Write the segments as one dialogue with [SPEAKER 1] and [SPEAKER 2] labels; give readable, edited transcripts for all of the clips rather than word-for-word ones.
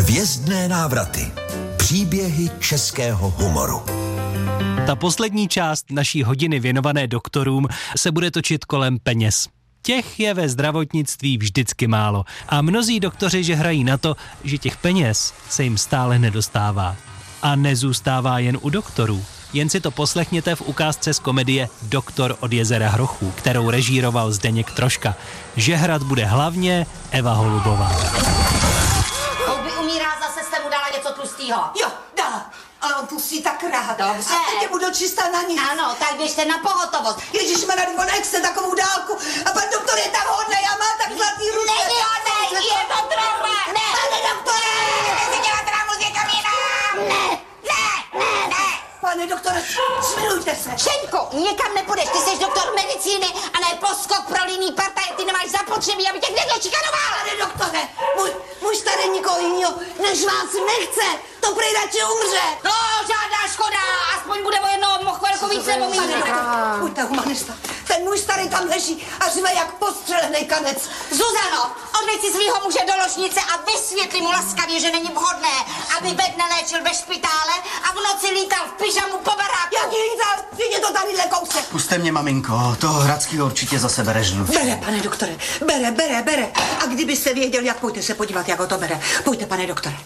[SPEAKER 1] Hvězdné návraty. Příběhy českého humoru.
[SPEAKER 2] Ta poslední část naší hodiny věnované doktorům se bude točit kolem peněz. Těch je ve zdravotnictví vždycky málo a mnozí doktoři žehrají na to, že těch peněz se jim stále nedostává. A nezůstává jen u doktorů. Jen si to poslechněte v ukázce z komedie Doktor od jezera Hrochů, kterou režíroval Zdeněk Troška. Žehrat bude hlavně Eva Holubová.
[SPEAKER 3] Houby umírá, zase jste mu dala něco tlustýho.
[SPEAKER 4] Jo, dala. Ale on pustí tak rád.
[SPEAKER 3] Dobře.
[SPEAKER 4] A teď budu čistá na nic.
[SPEAKER 3] Ano, tak běžte na pohotovost.
[SPEAKER 4] Ježišmarja, on nechce takovou dálku. A pan doktor je tak hodnej a má tak zlatý ruce.
[SPEAKER 3] Není hodnej, je to trava. Ne,
[SPEAKER 4] Pane doktore!
[SPEAKER 3] nechci dělat rámu s někam jinam. Ne.
[SPEAKER 4] Pane doktore, smilujte se.
[SPEAKER 3] Šeňko, nikam nepůjdeš, ty jsi doktor medicíny a ne poskok pro líný partaj, ty nemáš zapotřebí, aby tě někdo šikanoval.
[SPEAKER 4] Pane doktore, můj starý nikoho jinýho než vás nechce. To prej radši umře.
[SPEAKER 3] No, žádná škoda, aspoň bude o jednoho mochvelku víc nebo
[SPEAKER 4] Pane
[SPEAKER 3] méně.
[SPEAKER 4] doktore, buďte humanista. Ten můj starý tam leží a řve jak postřelený kanec.
[SPEAKER 3] Zuzano, odveď si svýho muže do ložnice a vysvětli mu laskavě, že není vhodné, aby bed neléčil ve špitále a v noci lítal v pyžamu po baráku.
[SPEAKER 4] Jaký lítal? Vidě to tadyhle kousek.
[SPEAKER 5] Puste mě, maminko, toho Hradskýho určitě zase bere žluč.
[SPEAKER 4] Bere, pane doktore, bere. A kdybyste věděl, jak, pojďte se podívat, jak ho to bere. Pojďte, pane doktore.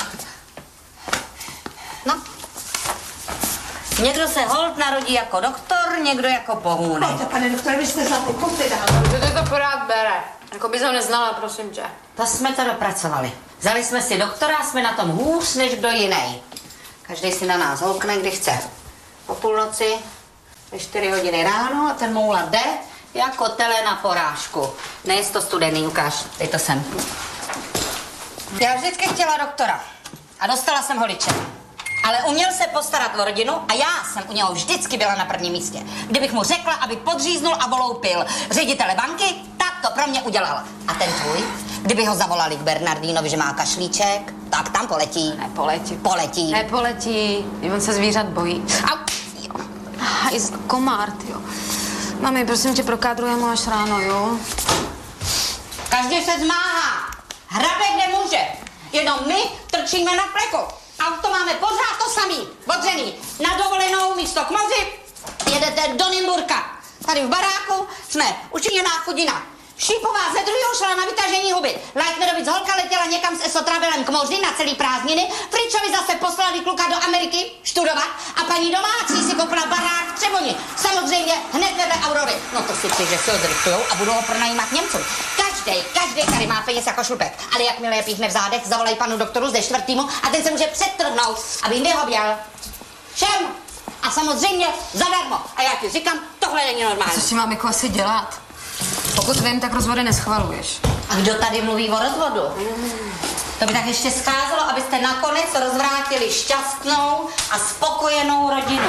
[SPEAKER 3] No. Někdo se holt narodí jako doktor, někdo jako pohůnek.
[SPEAKER 4] Pojďte, pane doktore, vy jste zlatý, pojďte dál.
[SPEAKER 6] Že to pořád bere. Jako bys ho neznala, prosím tě.
[SPEAKER 3] To jsme to dopracovali. Vzali jsme si doktora a jsme na tom hůř než kdo jiný. Každý si na nás houkne, kdy chce. Po půlnoci, ve 4 hodiny ráno a ten moula jde jako tele na porážku. Nejsi to studený, ukáž, dej to sem. Já vždycky chtěla doktora a dostala jsem holiče. Ale uměl se postarat o rodinu a já jsem u něho vždycky byla na prvním místě. Kdybych mu řekla, aby podříznul a voloupil ředitele banky, tak to pro mě udělal. A ten tvůj, kdyby ho zavolali k Bernardínovi, že má kašlíček, tak tam poletí. Poletí.
[SPEAKER 6] Nepoletí. On se zvířat bojí.
[SPEAKER 3] Au.
[SPEAKER 6] Hajzl, komár, jo. Mami, prosím tě, prokádrujeme až ráno, jo?
[SPEAKER 3] Každý se zmáhá. Hrabe kde může. Jenom my trčíme na pleku. Auto máme pořád to samý, odřený. Na dovolenou místo k moři jedete do Nymburka. Tady v baráku jsme učiněná chudina. Šípová ze druhého šla na vytažení huby. Leitnerovic holka letěla někam s Esotravelem k moři na celý prázdniny. Fričovi zase poslali kluka do Ameriky študovat a paní domácí si koupila barák v Třeboni. Samozřejmě hned vedle Aurory. No to si přeji, že si ho zrychlujou a budou ho pronajímat Němcům. Každý tady má peněz jako šlupek. Ale jakmile je píchne v zádech, zavolají panu doktoru ze 4. a ten se může přetrhnout, aby jim vyhověl. Všem. A samozřejmě zadarmo. A já ti říkám, tohle není normální.
[SPEAKER 6] Co si mám jako asi dělat? Pokud vím, tak rozvody neschvaluješ.
[SPEAKER 3] A kdo tady mluví o rozvodu? To by tak ještě scházelo, abyste nakonec rozvrátili šťastnou a spokojenou rodinu.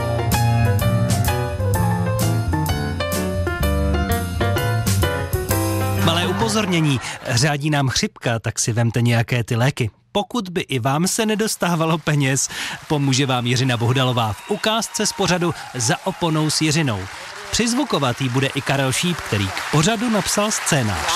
[SPEAKER 2] Malé upozornění, řádí nám chřipka, tak si vemte nějaké ty léky. Pokud by i vám se nedostávalo peněz, pomůže vám Jiřina Bohdalová v ukázce z pořadu Za oponou s Jiřinou. Přizvukovat jí bude i Karel Šíp, který k pořadu napsal scénář.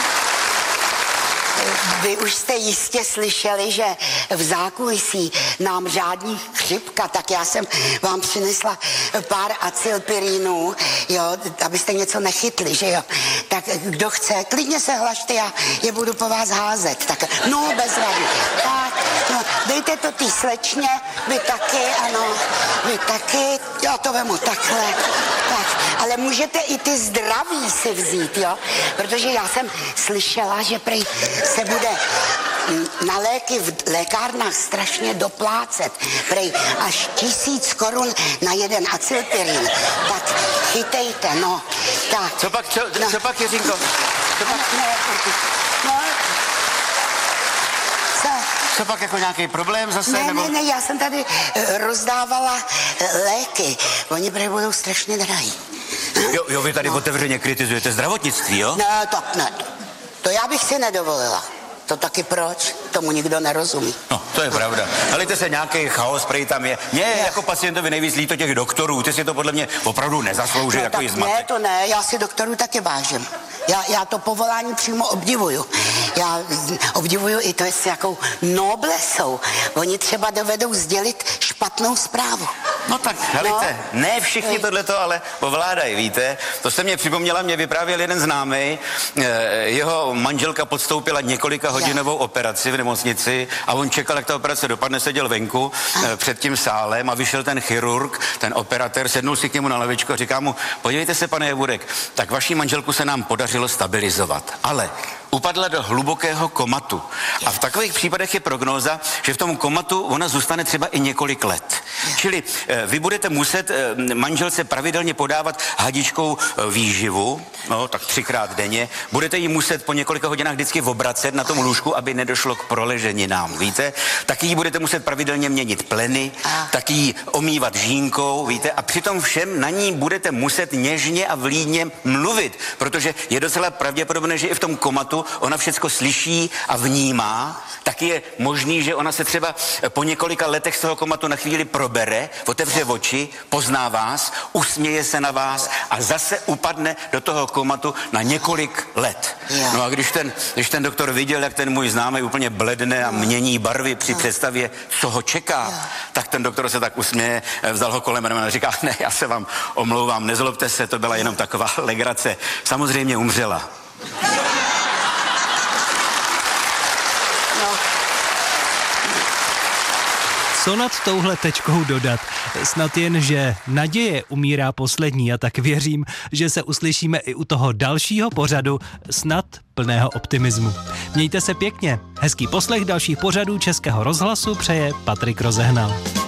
[SPEAKER 7] Vy už jste jistě slyšeli, že v zákulisí nám řádí chřipka, tak já jsem vám přinesla pár acylpirínů, jo, abyste něco nechytli, že jo. Tak kdo chce, klidně se hlašte, já je budu po vás házet. Tak, no, bez rady. Tak, no, dejte to ty slečně, vy taky, ano, vy taky, já to vemu takhle. Tak, ale můžete i ty zdraví si vzít, jo, protože já jsem slyšela, že prej se bude na léky v lékárnách strašně doplácet. Prej až 1000 korun na jeden acylpirín. Tak chytejte, no. Tak.
[SPEAKER 5] Co pak, Jiřinko? Co pak, jako nějaký problém zase?
[SPEAKER 7] Ne, já jsem tady rozdávala léky. Oni prej budou strašně drahý.
[SPEAKER 5] Jo, vy tady otevřeně kritizujete zdravotnictví, jo?
[SPEAKER 7] Ne, tak ne. To já bych si nedovolila. To taky proč? Tomu nikdo nerozumí.
[SPEAKER 5] No, to je pravda. Helejte se, nějaký chaos prej tam je. Mně jako pacientovi nejvíc líto těch doktorů. Ty si to podle mě opravdu nezaslouží, takový zmatek.
[SPEAKER 7] Ne, to ne, já si doktorů taky vážím. Já to povolání přímo obdivuju. Já obdivuju i to, s jakou noblesou oni třeba dovedou sdělit špatnou zprávu.
[SPEAKER 5] No tak, helejte, ne všichni tohleto ale ovládají, víte? To se mě připomněla, mě vyprávěl jeden známý, jeho manželka podstoupila několika hodinovou operaci v nemocnici a on čekal, jak ta operace dopadne, seděl venku před tím sálem a vyšel ten chirurg, ten operatér, sednul si k němu na lavičku a říká mu, podívejte se, pane Jeburek, tak vaší manželku se nám podařilo stabilizovat, ale upadla do hlubokého komatu. A v takových případech je prognóza, že v tom komatu ona zůstane třeba i několik let. Čili vy budete muset manželce pravidelně podávat hadičkou výživu, no tak 3krát denně. Budete ji muset po několika hodinách vždycky obracet na tom lůžku, aby nedošlo k proleženinám, víte? Taky ji budete muset pravidelně měnit pleny, taky ji omývat žínkou, víte? A přitom všem na ní budete muset něžně a vlídně mluvit, protože je docela pravděpodobné, že i v tom komatu ona všecko slyší a vnímá, tak je možný, že ona se třeba po několika letech z toho komatu na chvíli probere, otevře oči, pozná vás, usměje se na vás a zase upadne do toho komatu na několik let. No a když ten doktor viděl, jak ten můj známý úplně bledne a mění barvy při představě, co ho čeká, tak ten doktor se tak usměje, vzal ho kolem ramena a říká, ne, já se vám omlouvám, nezlobte se, to byla jenom taková legrace. Samozřejmě umřela.
[SPEAKER 2] Co nad touhle tečkou dodat? Snad jen, že naděje umírá poslední a tak věřím, že se uslyšíme i u toho dalšího pořadu, snad plného optimismu. Mějte se pěkně. Hezký poslech dalších pořadů Českého rozhlasu přeje Patrik Rozehnal.